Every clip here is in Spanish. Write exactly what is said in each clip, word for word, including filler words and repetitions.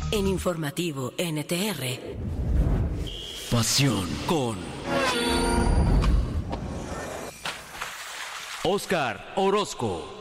En Informativo N T R. Pasión con Óscar Orozco.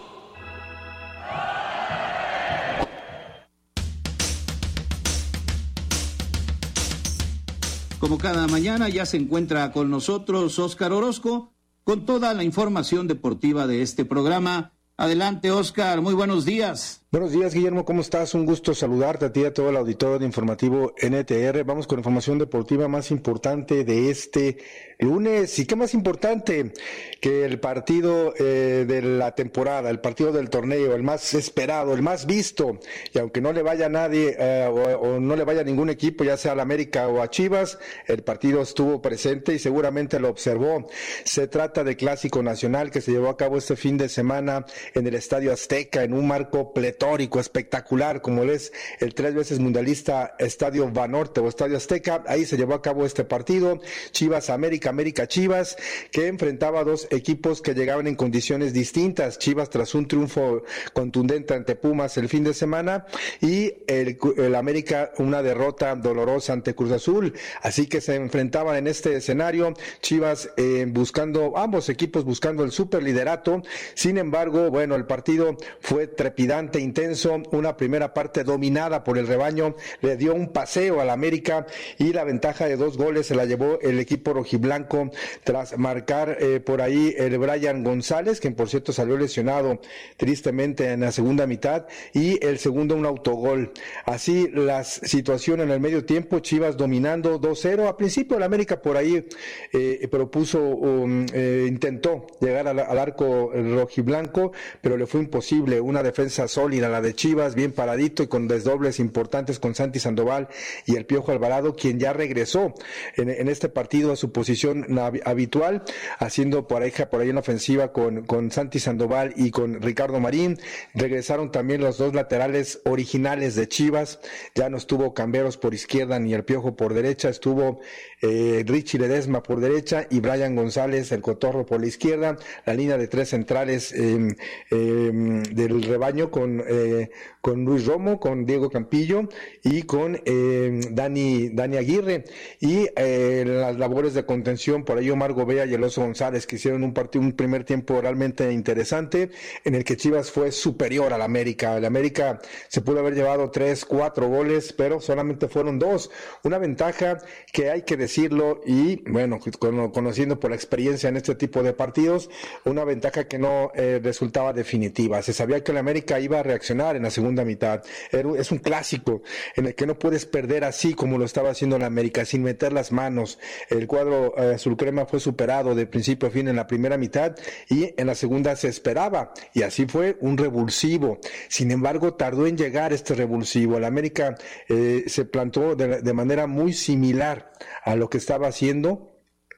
Como cada mañana ya se encuentra con nosotros Óscar Orozco con toda la información deportiva de este programa. Adelante, Óscar, muy buenos días. Buenos días, Guillermo, ¿cómo estás? Un gusto saludarte a ti y a todo el auditorio de Informativo N T R. Vamos con la información deportiva más importante de este lunes. ¿Y qué más importante que el partido eh, de la temporada, el partido del torneo, el más esperado, el más visto? Y aunque no le vaya a nadie eh, o, o no le vaya a ningún equipo, ya sea a la América o a Chivas, el partido estuvo presente y seguramente lo observó. Se trata del Clásico Nacional que se llevó a cabo este fin de semana en el Estadio Azteca, en un marco pletórico, espectacular, como es el tres veces mundialista Estadio Banorte o Estadio Azteca. Ahí se llevó a cabo este partido, Chivas América, América Chivas, que enfrentaba a dos equipos que llegaban en condiciones distintas. Chivas tras un triunfo contundente ante Pumas el fin de semana y el, el América una derrota dolorosa ante Cruz Azul. Así que se enfrentaban en este escenario, Chivas eh, buscando, ambos equipos buscando el superliderato. Sin embargo, bueno, el partido fue trepidante, intenso, una primera parte dominada por el rebaño, le dio un paseo al América y la ventaja de dos goles se la llevó el equipo rojiblanco tras marcar eh, por ahí el Brian González, quien por cierto salió lesionado tristemente en la segunda mitad, y el segundo un autogol. Así la situación en el medio tiempo, Chivas dominando dos cero. A principio el América por ahí eh, propuso, um, eh, intentó llegar al, al arco rojiblanco, pero le fue imposible. Una defensa sólida la de Chivas, bien paradito y con desdobles importantes con Santi Sandoval y el Piojo Alvarado, quien ya regresó en, en este partido a su posición habitual, haciendo pareja por ahí en ofensiva con, con Santi Sandoval y con Ricardo Marín. Regresaron también los dos laterales originales de Chivas, ya no estuvo Camberos por izquierda ni el Piojo por derecha, estuvo eh, Richie Ledesma por derecha y Brian González, el Cotorro, por la izquierda. La línea de tres centrales eh, eh, del rebaño con Eh, con Luis Romo, con Diego Campillo y con eh, Dani Dani Aguirre, y eh, las labores de contención por ahí Omar Gobea y el Oso González, que hicieron un partido, un primer tiempo realmente interesante en el que Chivas fue superior al América. El América se pudo haber llevado tres, cuatro goles, pero solamente fueron dos, una ventaja que hay que decirlo, y bueno, conociendo por la experiencia en este tipo de partidos, una ventaja que no eh, resultaba definitiva. Se sabía que el América iba a reaccionar en la segunda mitad. Es un clásico en el que no puedes perder así como lo estaba haciendo la América, sin meter las manos. El cuadro eh, azul crema fue superado de principio a fin en la primera mitad y en la segunda se esperaba, y así fue un revulsivo. Sin embargo, tardó en llegar este revulsivo. La América eh, se plantó de, de manera muy similar a lo que estaba haciendo.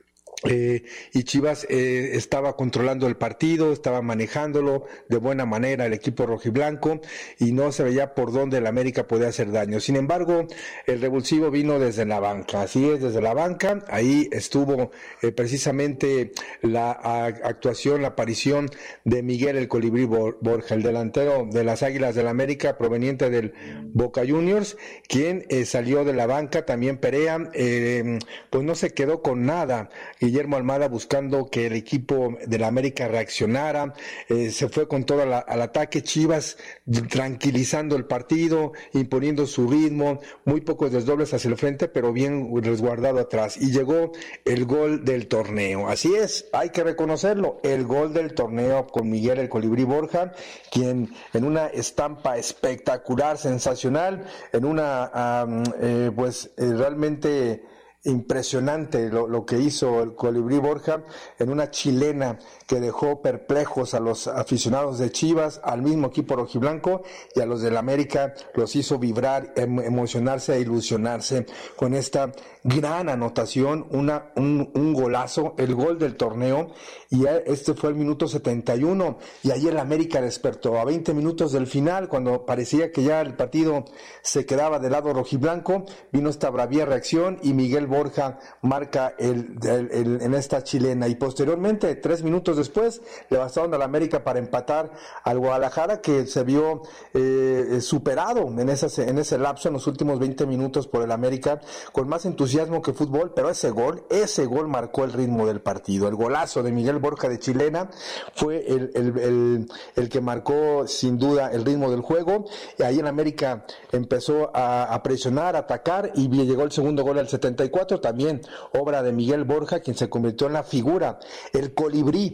Eh, y Chivas eh, estaba controlando el partido, estaba manejándolo de buena manera el equipo rojiblanco, y no se veía por dónde el América podía hacer daño. Sin embargo, el revulsivo vino desde la banca, así es, desde la banca. Ahí estuvo eh, precisamente la a, actuación, la aparición de Miguel el Colibrí Borja, el delantero de las Águilas del América proveniente del Boca Juniors, quien eh, salió de la banca. También Perea, eh, pues no se quedó con nada. Guillermo Almada buscando que el equipo de la América reaccionara, eh, se fue con todo la, al ataque. Chivas tranquilizando el partido, imponiendo su ritmo, muy pocos desdobles hacia el frente, pero bien resguardado atrás, y llegó el gol del torneo. Así es, hay que reconocerlo, el gol del torneo con Miguel el Colibrí Borja, quien en una estampa espectacular, sensacional, en una um, eh, pues eh, realmente impresionante lo, lo que hizo el Colibrí Borja, en una chilena que dejó perplejos a los aficionados de Chivas, al mismo equipo rojiblanco, y a los del América los hizo vibrar, em, emocionarse e ilusionarse con esta gran anotación, una un, un golazo, el gol del torneo. Y este fue el minuto setenta y uno, y ahí el América despertó a veinte minutos del final, cuando parecía que ya el partido se quedaba del lado rojiblanco. Vino esta bravía reacción y Miguel Borja marca el, el, el, en esta chilena, y posteriormente, tres minutos después, le bastaron al América para empatar al Guadalajara, que se vio eh, superado en, esas, en ese lapso, en los últimos veinte minutos por el América, con más entusiasmo que fútbol, pero ese gol, ese gol marcó el ritmo del partido. El golazo de Miguel Borja de chilena fue el, el, el, el que marcó sin duda el ritmo del juego, y ahí en América empezó a, a presionar, a atacar, y llegó el segundo gol al setenta y cuatro, también obra de Miguel Borja, quien se convirtió en la figura, el colibrí,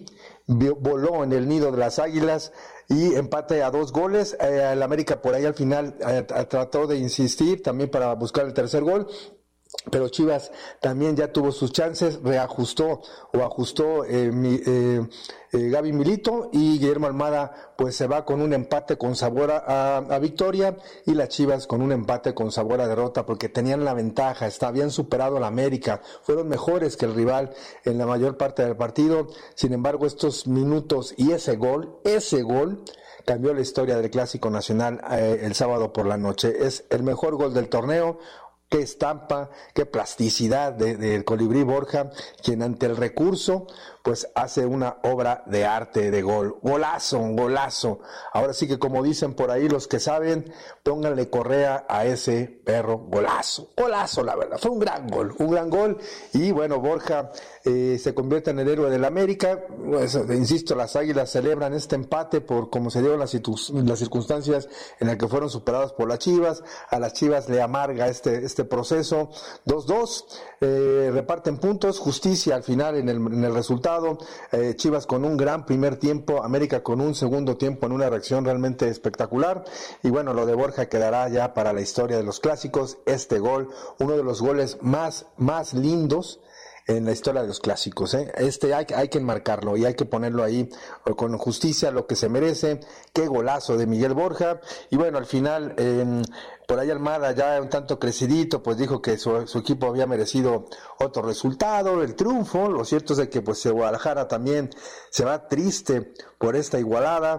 voló en el nido de las águilas, y empate a dos goles. Eh, el América por ahí al final eh, trató de insistir también para buscar el tercer gol, pero Chivas también ya tuvo sus chances, reajustó o ajustó eh, mi, eh, eh, Gaby Milito, y Guillermo Almada pues se va con un empate con sabor a, a victoria, y las Chivas con un empate con sabor a derrota, porque tenían la ventaja, está, habían superado a la América, fueron mejores que el rival en la mayor parte del partido. Sin embargo, estos minutos y ese gol, ese gol cambió la historia del Clásico Nacional eh, el sábado por la noche. Es el mejor gol del torneo. Qué estampa, qué plasticidad del de, de Colibrí Borja, quien ante el recurso pues hace una obra de arte de gol. Golazo, golazo. Ahora sí que, como dicen por ahí los que saben, pónganle correa a ese perro. Golazo, golazo, la verdad. Fue un gran gol, un gran gol. Y bueno, Borja eh, se convierte en el héroe del América. Pues, insisto, las Águilas celebran este empate por cómo se dieron las, las circunstancias en las que fueron superadas por las Chivas. A las Chivas le amarga este, este proceso. dos dos, eh, reparten puntos, justicia al final en el, en el resultado. Eh, Chivas con un gran primer tiempo, América con un segundo tiempo en una reacción realmente espectacular, y bueno, lo de Borja quedará ya para la historia de los clásicos. Este gol, uno de los goles más, más lindos en la historia de los clásicos, ¿eh? Este hay, hay que enmarcarlo y hay que ponerlo ahí con justicia, lo que se merece. Qué golazo de Miguel Borja. Y bueno, al final eh, por ahí Almada, ya un tanto crecidito, pues dijo que su, su equipo había merecido otro resultado, el triunfo. Lo cierto es de que pues Guadalajara también se va triste por esta igualada.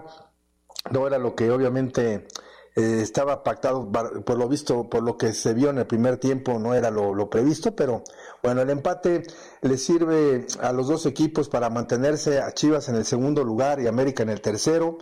No era lo que obviamente Eh, estaba pactado, por lo visto, por lo que se vio en el primer tiempo, no era lo, lo previsto, pero bueno, el empate le sirve a los dos equipos para mantenerse, a Chivas en el segundo lugar y América en el tercero.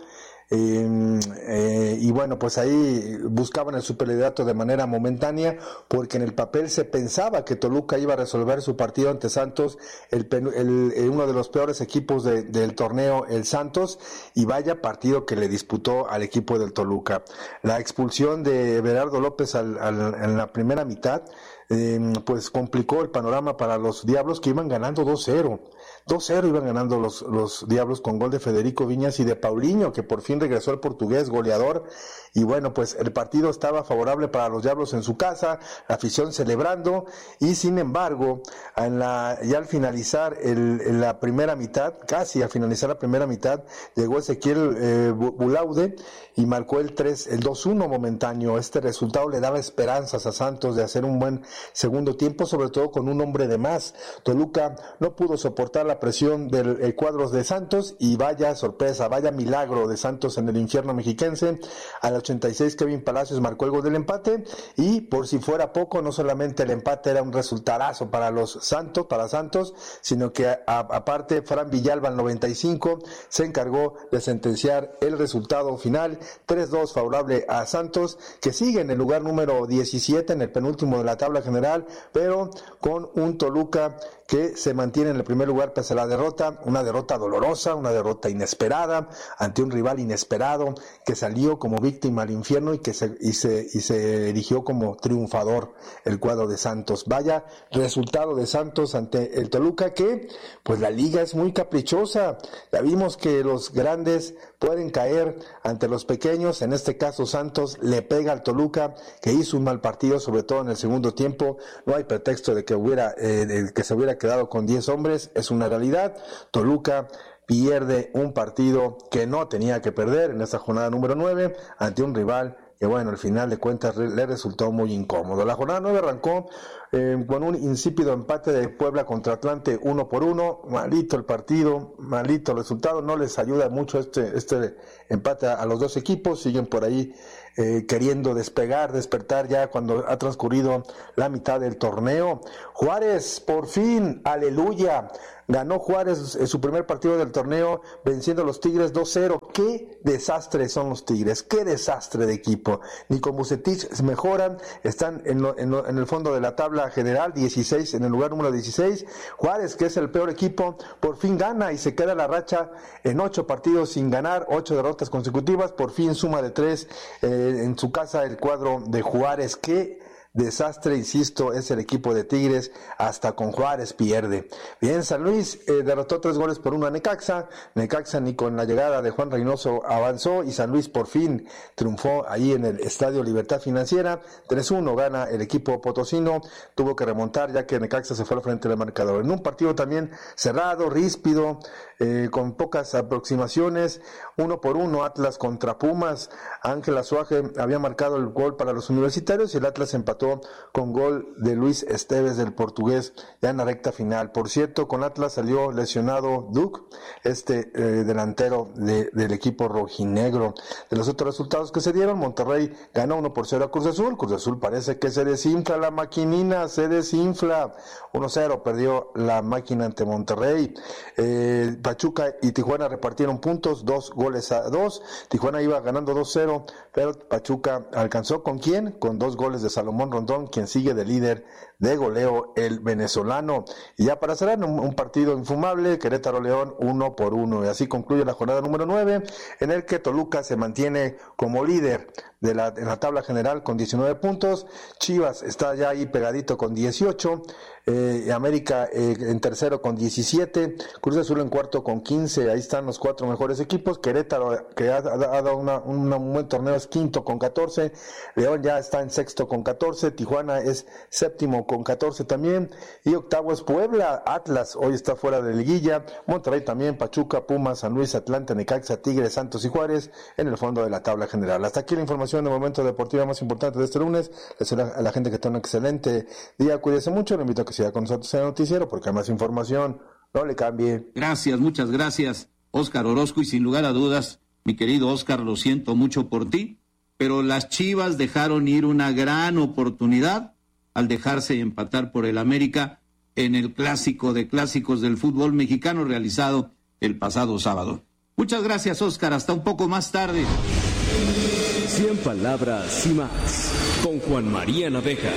Eh, eh, y bueno, pues ahí buscaban el superliderato de manera momentánea, porque en el papel se pensaba que Toluca iba a resolver su partido ante Santos, el, el, el uno de los peores equipos de, del torneo, el Santos, y vaya partido que le disputó al equipo del Toluca. La expulsión de Berardo López al, al, en la primera mitad eh, pues complicó el panorama para los Diablos, que iban ganando dos cero. dos cero iban ganando los, los Diablos, con gol de Federico Viñas y de Paulinho, que por fin regresó el portugués goleador. Y bueno, pues el partido estaba favorable para los Diablos en su casa, la afición celebrando, y sin embargo, en la, ya al finalizar el, en la primera mitad, casi al finalizar la primera mitad, llegó Ezequiel eh, Bulaude y marcó el tres, el dos uno momentáneo. Este resultado le daba esperanzas a Santos de hacer un buen segundo tiempo, sobre todo con un hombre de más. Toluca no pudo soportar la presión del eh, cuadros de Santos, y vaya sorpresa, vaya milagro de Santos en el infierno mexiquense. Al ochenta y seis Kevin Palacios marcó el gol del empate, y por si fuera poco, no solamente el empate era un resultadazo para los Santos, para Santos, sino que a, a, aparte Fran Villalba al noventa y cinco se encargó de sentenciar el resultado final, tres dos favorable a Santos, que sigue en el lugar número diecisiete, en el penúltimo de la tabla general, pero con un Toluca que se mantiene en el primer lugar pese a la derrota, una derrota dolorosa, una derrota inesperada, ante un rival inesperado, que salió como víctima al infierno y que se, y se, y se erigió como triunfador el cuadro de Santos. Vaya resultado de Santos ante el Toluca, que pues la liga es muy caprichosa. Ya vimos que los grandes pueden caer ante los pequeños. En este caso Santos le pega al Toluca, que hizo un mal partido, sobre todo en el segundo tiempo. No hay pretexto de que hubiera eh, de que se hubiera quedado con diez hombres, es una realidad. Toluca pierde un partido que no tenía que perder en esta jornada número nueve ante un rival que, bueno, al final de cuentas le resultó muy incómodo. La jornada nueve arrancó eh, con un insípido empate de Puebla contra Atlante, uno por uno. Malito el partido, malito el resultado, no les ayuda mucho este este empate a, a los dos equipos. Siguen por ahí eh, queriendo despegar, despertar ya cuando ha transcurrido la mitad del torneo. Juárez, por fin, aleluya. Ganó Juárez en su primer partido del torneo venciendo a los Tigres dos cero. Qué desastre son los Tigres, qué desastre de equipo. Ni con Vucetich mejoran, están en, lo, en, lo, en el fondo de la tabla general, dieciséis, en el lugar número dieciséis. Juárez, que es el peor equipo, por fin gana y se queda la racha en ocho partidos sin ganar, ocho derrotas consecutivas, por fin suma de tres eh, en su casa el cuadro de Juárez. Qué desastre, insisto, es el equipo de Tigres, hasta con Juárez pierde. Bien, San Luis eh, derrotó tres goles por uno a Necaxa. Necaxa ni con la llegada de Juan Reynoso avanzó y San Luis por fin triunfó ahí en el Estadio Libertad Financiera. tres uno gana el equipo potosino, tuvo que remontar ya que Necaxa se fue al frente del marcador. En un partido también cerrado, ríspido, eh, con pocas aproximaciones, uno por uno, Atlas contra Pumas. Ángel Azuaje había marcado el gol para los universitarios y el Atlas empató con gol de Luis Esteves del portugués ya en la recta final. Por cierto, con Atlas salió lesionado Duke, este eh, delantero de, del equipo rojinegro. De los otros resultados que se dieron, Monterrey ganó uno por cero a Cruz Azul. Cruz Azul parece que se desinfla la maquinina, se desinfla. uno cero perdió la máquina ante Monterrey. Eh, Pachuca y Tijuana repartieron puntos, dos goles a dos. Tijuana iba ganando dos cero, pero Pachuca alcanzó ¿con quién? Con dos goles de Salomón Rondón, quien sigue de líder de goleo, el venezolano. Y ya para cerrar, un, un partido infumable, Querétaro León uno por uno. Y así concluye la jornada número nueve, en el que Toluca se mantiene como líder de la, en la tabla general con diecinueve puntos. Chivas está ya ahí pegadito con dieciocho. Eh, América eh, en tercero con diecisiete, Cruz Azul en cuarto con quince, ahí están los cuatro mejores equipos. Querétaro, que ha, ha dado una, una, un buen torneo, es quinto con catorce, León ya está en sexto con catorce, Tijuana es séptimo con catorce también, y octavo es Puebla. Atlas hoy está fuera de liguilla, Monterrey también, Pachuca, Pumas, San Luis, Atlanta, Necaxa, Tigres, Santos y Juárez en el fondo de la tabla general. Hasta aquí la información de momento deportiva más importante de este lunes. Les deseo a la gente que tenga un excelente día, cuídese mucho, le invito a que siga con nosotros en el noticiero porque hay más información, no le cambie. Gracias, muchas gracias, Óscar Orozco, y sin lugar a dudas, mi querido Óscar, lo siento mucho por ti, pero las Chivas dejaron ir una gran oportunidad al dejarse empatar por el América en el clásico de clásicos del fútbol mexicano realizado el pasado sábado. Muchas gracias, Óscar, hasta un poco más tarde. Cien palabras y más, con Juan María Naveja.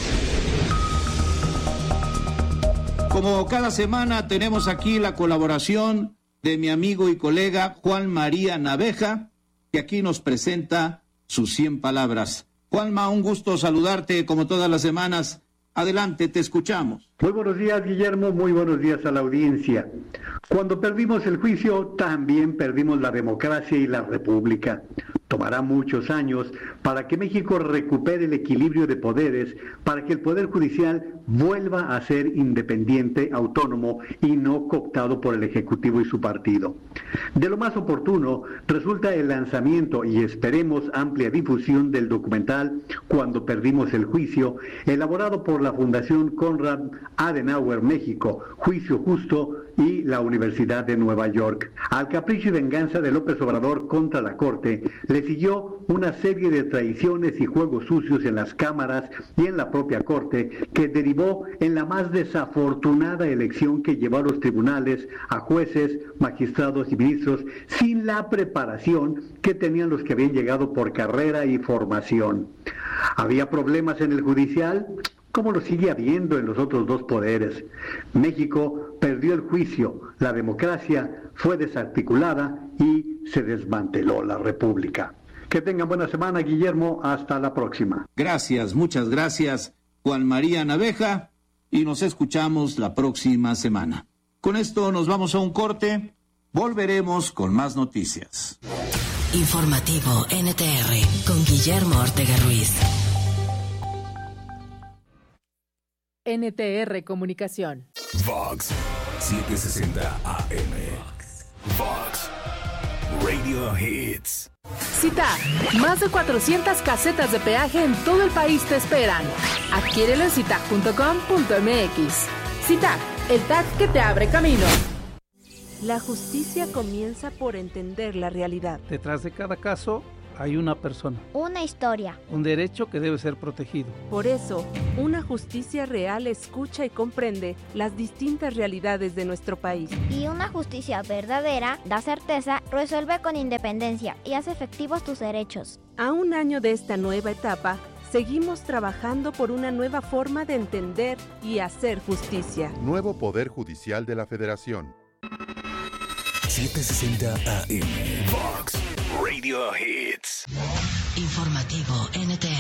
Como cada semana tenemos aquí la colaboración de mi amigo y colega Juan María Naveja, que aquí nos presenta sus cien palabras. Juanma, un gusto saludarte como todas las semanas. Adelante, te escuchamos. Muy buenos días, Guillermo, muy buenos días a la audiencia. Cuando perdimos el juicio, también perdimos la democracia y la república. Tomará muchos años para que México recupere el equilibrio de poderes, para que el Poder Judicial vuelva a ser independiente, autónomo y no cooptado por el Ejecutivo y su partido. De lo más oportuno resulta el lanzamiento y esperemos amplia difusión del documental Cuando perdimos el juicio, elaborado por la Fundación Konrad Adenauer México, Juicio Justo y la Universidad de Nueva York. Al capricho y venganza de López Obrador contra la Corte, le siguió una serie de traiciones y juegos sucios en las cámaras y en la propia Corte, que derivó en la más desafortunada elección que llevó a los tribunales a jueces, magistrados y ministros sin la preparación que tenían los que habían llegado por carrera y formación. ¿Había problemas en el judicial? Como lo sigue habiendo en los otros dos poderes. México perdió el juicio, la democracia fue desarticulada y se desmanteló la república. Que tengan buena semana, Guillermo, hasta la próxima. Gracias, muchas gracias, Juan María Naveja, y nos escuchamos la próxima semana. Con esto nos vamos a un corte, volveremos con más noticias. Informativo N T R con Guillermo Ortega Ruiz. N T R Comunicación. Vox setecientos sesenta A M. Vox Radio Hits. CITAG, más de cuatrocientas casetas de peaje en todo el país te esperan. Adquiérelo en citag punto com punto m x. CITAG, el tag que te abre camino. La justicia comienza por entender la realidad. Detrás de cada caso hay una persona. Una historia. Un derecho que debe ser protegido. Por eso, una justicia real escucha y comprende las distintas realidades de nuestro país. Y una justicia verdadera da certeza, resuelve con independencia y hace efectivos tus derechos. A un año de esta nueva etapa, seguimos trabajando por una nueva forma de entender y hacer justicia. Nuevo Poder Judicial de la Federación. setecientos sesenta A M. Vox Radio Hits. Informativo N T R.